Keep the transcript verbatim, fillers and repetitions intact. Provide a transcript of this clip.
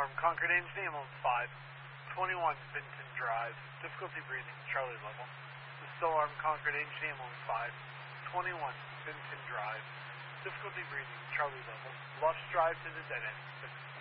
alarm, Concord Agency, ambulance five twenty-one, Vinton Drive. Difficulty breathing, Charlie level. This is alarm, Concord Agency, ambulance five twenty-one, Vinton Drive. Difficulty breathing, Charlie level. Left drive to the dead end.